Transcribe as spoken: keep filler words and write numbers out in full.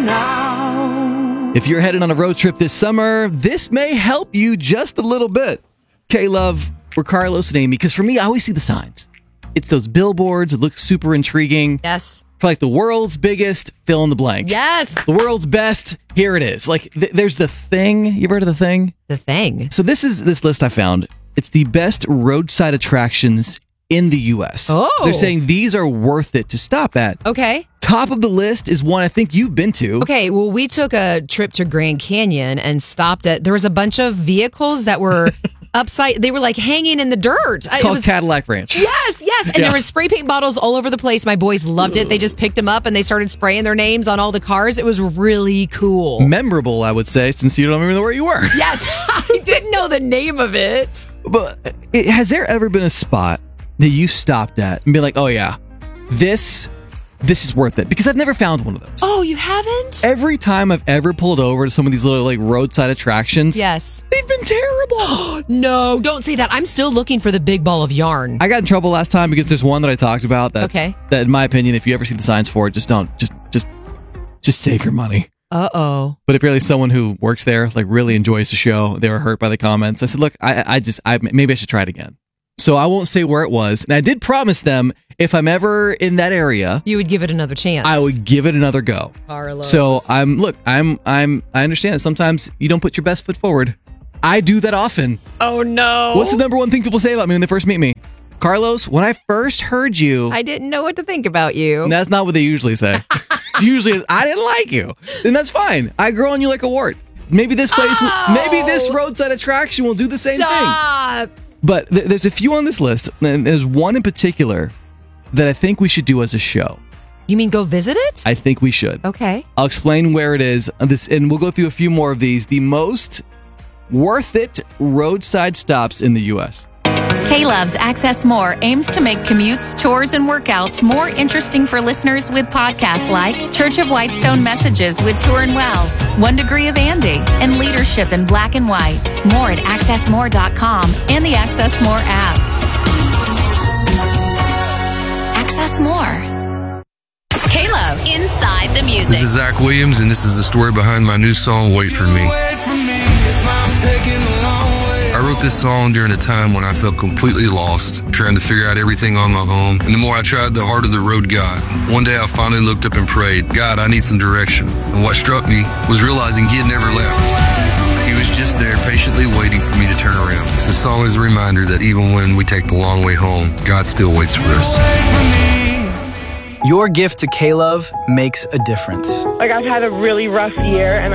now. If you're heading on a road trip this summer, this may help you just a little bit. K-Love, we're Carlos and Amy, because for me, I always see the signs. It's those billboards. It looks super intriguing. Yes. For like the world's biggest, fill in the blank. Yes. The world's best, here it is. Like th- there's The Thing. You ever heard of The Thing? The Thing. So this is this list I found. It's the best roadside attractions in the U S. Oh. They're saying these are worth it to stop at. Okay. Top of the list is one I think you've been to. Okay, well, we took a trip to Grand Canyon and stopped at, there was a bunch of vehicles that were upside, they were like hanging in the dirt. It Called was, Cadillac Ranch. Yes, yes. And Yeah. there was spray paint bottles all over the place. My boys loved it. They just picked them up and they started spraying their names on all the cars. It was really cool. Memorable, I would say, since you don't even know where you were. Yes, I didn't know the name of it. But it, has there ever been a spot that you stopped at and be like, oh yeah, this this is worth it? Because I've never found one of those. Oh, you haven't? Every time I've ever pulled over to some of these little like roadside attractions, Yes. they've been terrible. No, don't say that. I'm still looking for the big ball of yarn. I got in trouble last time because there's one that I talked about that's, Okay. that in my opinion, if you ever see the signs for it, just don't, just, just, just save your money. Uh-oh. But apparently someone who works there like really enjoys the show. They were hurt by the comments. I said, look, I, I just, I maybe I should try it again. So I won't say where it was. And I did promise them if I'm ever in that area, You would give it another chance. I would give it another go. Carlos. So I'm, look, I'm, I'm, I understand that sometimes you don't put your best foot forward. I do that often. Oh, no. What's the number one thing people say about me when they first meet me? Carlos, when I first heard you, I didn't know what to think about you. that's not what they usually say. Usually, I didn't like you. And that's fine. I grow on you like a wart. Maybe this place, will, Oh! maybe this roadside attraction will do the same thing. Stop. But th- there's a few on this list, and there's one in particular that I think we should do as a show. You mean go visit it? I think we should. Okay. I'll explain where it is. uh, This, and we'll go through a few more of these. The most worth it roadside stops in the U S. K-Love's Access More aims to make commutes, chores, and workouts more interesting for listeners with podcasts like Church of Whitestone Messages with Turin Wells, One Degree of Andy, and Leadership in Black and White. More at access more dot com and the Access More app. Access More. K-Love, Inside the Music. This is Zach Williams, and this is the story behind my new song, Wait For Me. I wrote this song during a time when I felt completely lost, trying to figure out everything on my own. And the more I tried, the harder the road got. One day I finally looked up and prayed, God, I need some direction. And what struck me was realizing he had never left. He was just there patiently waiting for me to turn around. The song is a reminder that even when we take the long way home, God still waits for us. Your gift to K-Love makes a difference. Like, I've had a really rough year, and